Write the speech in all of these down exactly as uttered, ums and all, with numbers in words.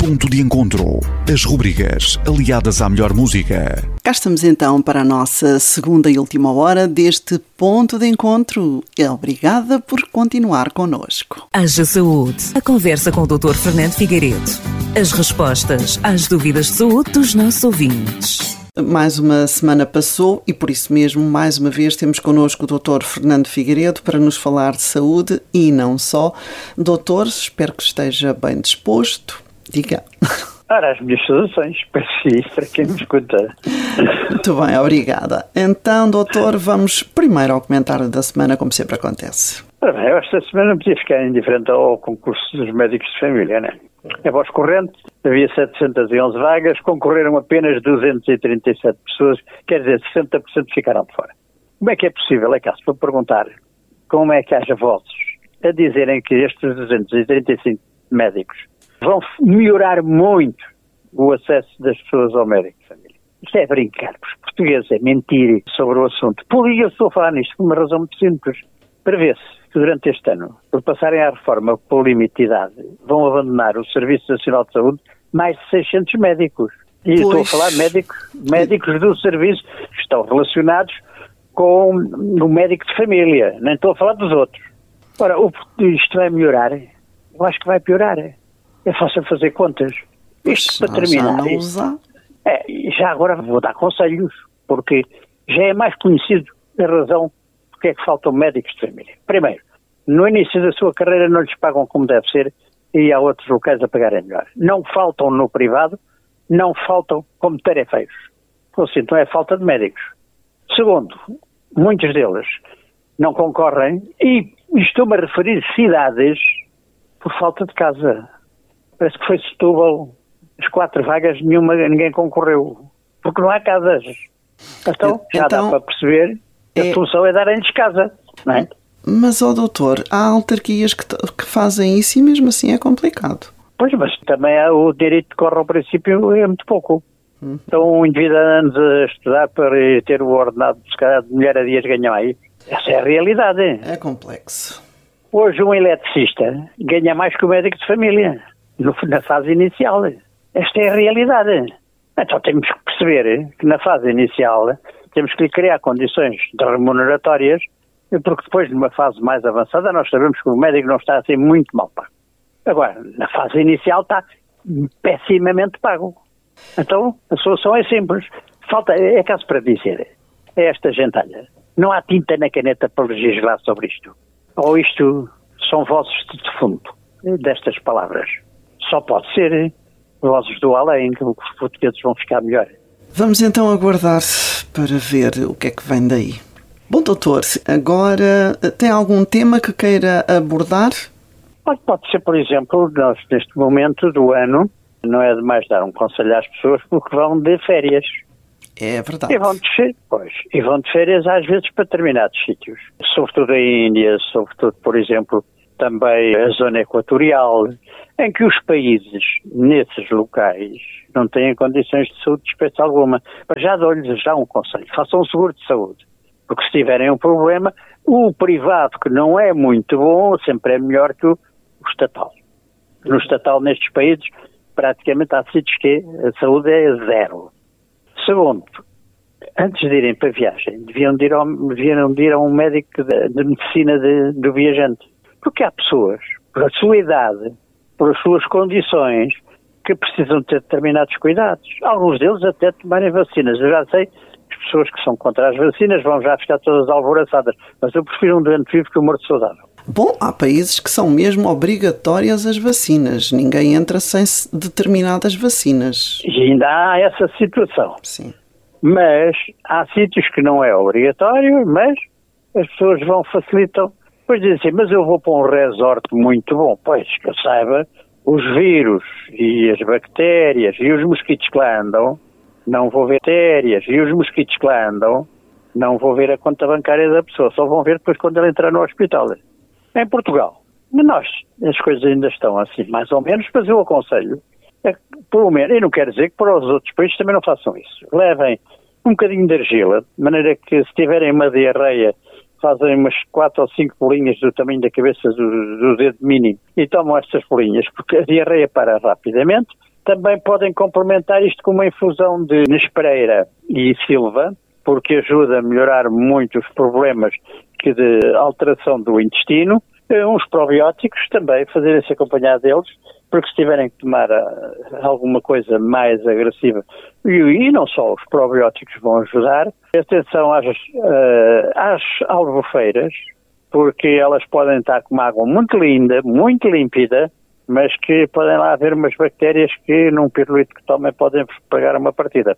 Ponto de Encontro. As rubricas aliadas à melhor música. Cá estamos então para a nossa segunda e última hora deste Ponto de Encontro. Obrigada por continuar connosco. Haja Saúde. A conversa com o doutor Fernando Figueiredo. As respostas às dúvidas de saúde dos nossos ouvintes. Mais uma semana passou e por isso mesmo, mais uma vez, temos connosco o doutor Fernando Figueiredo para nos falar de saúde e não só. Doutor, espero que esteja bem disposto. Diga. Ora, as minhas saudações para si, para quem me escuta. Muito bem, obrigada. Então, doutor, vamos primeiro ao comentário da semana, como sempre acontece. Ora bem, esta semana não podia ficar indiferente ao concurso dos médicos de família, não é? A voz corrente, havia setecentas e onze vagas, concorreram apenas duzentas e trinta e sete pessoas, quer dizer, sessenta por cento ficaram de fora. Como é que é possível? É caso para perguntar como é que haja vozes a dizerem que estes duzentos e trinta e cinco médicos vão melhorar muito o acesso das pessoas ao médico de família. Isto é brincar com os portugueses, é mentir sobre o assunto. Por isso eu estou a falar nisto por uma razão muito simples. Prevê-se que durante este ano, por passarem à reforma por limite de idade, vão abandonar o Serviço Nacional de Saúde mais de seiscentos médicos. E pois. Estou a falar de médicos, médicos do serviço que estão relacionados com o médico de família. Nem estou a falar dos outros. Ora, isto vai melhorar? Eu acho que vai piorar. É fácil fazer contas. Isto para terminar. Já, não usa. É, já agora vou dar conselhos, porque já é mais conhecido a razão porque é que faltam médicos de família. Primeiro, no início da sua carreira não lhes pagam como deve ser e há outros locais a pagarem melhor. Não faltam no privado, não faltam como tarefeiros. Ou seja, não é falta de médicos. Segundo, muitos deles não concorrem e estou-me a referir cidades por falta de casa. Parece que foi Setúbal, as quatro vagas, nenhuma, ninguém concorreu, porque não há casas. Então, já então, dá para perceber que é... a solução é darem-lhes casa, não é? Mas, ó doutor, há autarquias que, que fazem isso e mesmo assim é complicado. Pois, mas também há o direito de corre ao princípio é muito pouco. Hum. Então, um indivíduo anos a estudar para ter o ordenado, se calhar, de mulher a dias ganham aí. Essa é a realidade. É complexo. Hoje um eletricista ganha mais que o médico de família. No, na fase inicial. Esta é a realidade. Então temos que perceber que na fase inicial temos que lhe criar condições de remuneratórias, porque depois numa fase mais avançada nós sabemos que o médico não está assim muito mal pago. Agora, na fase inicial está pessimamente pago. Então a solução é simples. Falta, é caso para dizer, é esta gentalha. Não há tinta na caneta para legislar sobre isto. Ou isto são vozes de defunto destas palavras. Só pode ser vozes do além, que os portugueses vão ficar melhor. Vamos então aguardar para ver o que é que vem daí. Bom, doutor, agora tem algum tema que queira abordar? Pode, pode ser, por exemplo, nós neste momento do ano, não é demais dar um conselho às pessoas porque vão de férias. É verdade. E vão de, pois, e vão de férias às vezes para determinados sítios. Sobretudo a Índia, sobretudo, por exemplo, também a zona equatorial, em que os países, nesses locais, não têm condições de saúde de espécie alguma. Mas já dou-lhes já um conselho, façam um seguro de saúde, porque se tiverem um problema, o privado, que não é muito bom, sempre é melhor que o, o estatal. No estatal, nestes países, praticamente há sítios que a saúde é zero. Segundo, antes de irem para a viagem, deviam de ir, ao, deviam de ir a um médico de, de medicina de, do viajante. Porque há pessoas, pela sua idade, pelas suas condições, que precisam ter determinados cuidados. Alguns deles até tomarem vacinas. Eu já sei que as pessoas que são contra as vacinas vão já ficar todas alvoroçadas, mas eu prefiro um doente vivo que um morto saudável. Bom, há países que são mesmo obrigatórias as vacinas. Ninguém entra sem determinadas vacinas. E ainda há essa situação. Sim. Mas há sítios que não é obrigatório, mas as pessoas vão facilitam. Depois dizem assim, mas eu vou para um resort muito bom. Pois, que eu saiba, os vírus e as bactérias e os mosquitos que lá andam, não vou ver bactérias e os mosquitos que lá andam, não vou ver a conta bancária da pessoa, só vão ver depois quando ele entrar no hospital. Em Portugal, nós, as coisas ainda estão assim, mais ou menos, mas eu aconselho, é, pelo menos, e não quero dizer que para os outros países também não façam isso. Levem um bocadinho de argila, de maneira que se tiverem uma diarreia, fazem umas quatro ou cinco bolinhas do tamanho da cabeça do, do dedo mínimo e tomam estas bolinhas, porque a diarreia para rapidamente, Também podem complementar isto com uma infusão de nespereira e silva, porque ajuda a melhorar muito os problemas que de alteração do intestino. Uns probióticos também, fazerem-se acompanhar deles, porque se tiverem que tomar uh, alguma coisa mais agressiva, e, e não só os probióticos vão ajudar. Atenção às, uh, às albufeiras, porque elas podem estar com uma água muito linda, muito límpida, mas que podem lá haver umas bactérias que num pirulito que tomem podem pagar uma partida.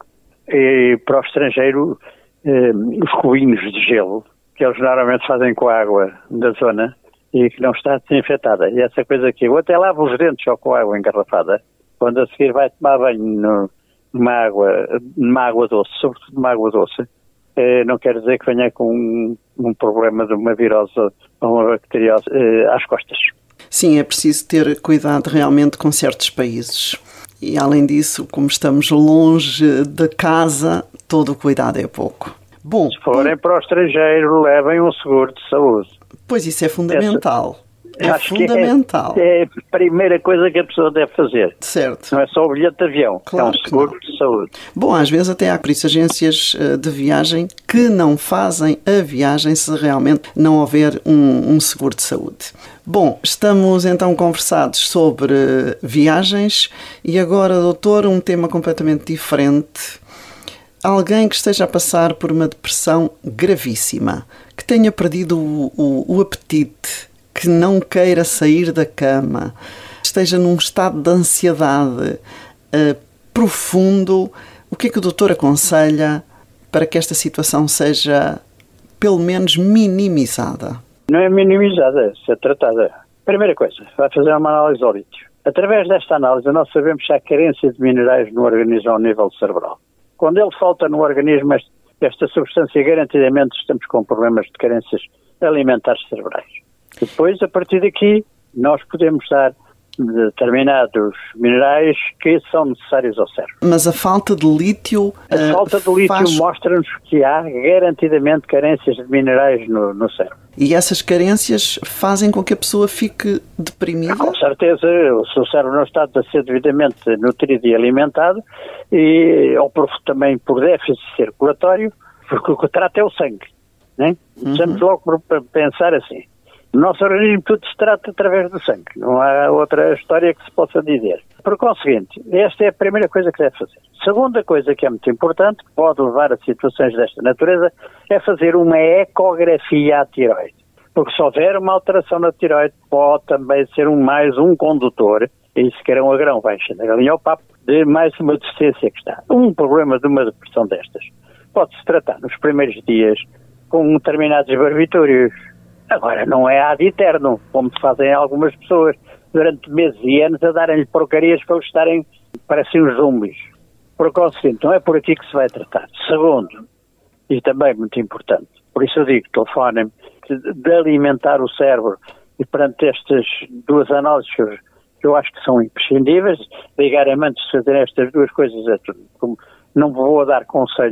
E para o estrangeiro, uh, os cubinhos de gelo, que eles normalmente fazem com a água da zona, e que não está desinfetada. E essa coisa aqui, eu até lavo os dentes só com água engarrafada, quando a seguir vai tomar banho no, numa, água, numa água doce, sobretudo numa água doce, eh, não quer dizer que venha com um, um problema de uma virose ou uma bacteriose eh, às costas. Sim, é preciso ter cuidado realmente com certos países. E além disso, como estamos longe da casa, todo o cuidado é pouco. Bom, se forem para o estrangeiro, levem um seguro de saúde. Pois isso é fundamental. Essa, é acho fundamental. Que é, é a primeira coisa que a pessoa deve fazer. Certo. Não é só o bilhete de avião, claro, é um seguro de saúde. Bom, às vezes até há por isso agências de viagem que não fazem a viagem se realmente não houver um, um seguro de saúde. Bom, estamos então conversados sobre viagens e agora, doutor, um tema completamente diferente. Alguém que esteja a passar por uma depressão gravíssima, que tenha perdido o, o, o apetite, que não queira sair da cama, esteja num estado de ansiedade uh, profundo, o que é que o doutor aconselha para que esta situação seja, pelo menos, minimizada? Não é minimizada, é tratada. Primeira coisa, vai fazer uma análise ao lítio. Através desta análise, nós sabemos se há carência de minerais no organismo ao nível cerebral. Quando ele falta no organismo esta substância, garantidamente estamos com problemas de carências alimentares cerebrais. Depois, a partir daqui, nós podemos dar determinados minerais que são necessários ao cérebro. Mas a falta de lítio... A uh, falta de lítio faz... mostra-nos que há garantidamente carências de minerais no, no cérebro. E essas carências fazem com que a pessoa fique deprimida? Com certeza, o seu cérebro não está a ser devidamente nutrido e alimentado, e, ou por, também por déficit circulatório, porque o que trata é o sangue. Né? Precisamos uhum. logo por pensar assim. No nosso organismo tudo se trata através do sangue, não há outra história que se possa dizer. Por conseguinte, esta é a primeira coisa que deve fazer. Segunda coisa que é muito importante, que pode levar a situações desta natureza, é fazer uma ecografia à tireoide. Porque se houver uma alteração na tireoide, pode também ser um, mais um condutor, e se quer um agrão vai encher a galinha ao papo, de mais uma deficiência que está. Um problema de uma depressão destas pode-se tratar nos primeiros dias com determinados barbitúrios. Agora, não é ad eterno, como se fazem algumas pessoas durante meses e anos a darem-lhe porcarias para eles estarem, parecem uns zumbies. Por conseguinte, não é por aqui que se vai tratar. Segundo, e também muito importante, por isso eu digo, telefonem-me, de alimentar o cérebro, e perante estas duas análises que eu acho que são imprescindíveis, ligarem-me antes de fazer estas duas coisas, é tudo. Como não vou dar conselho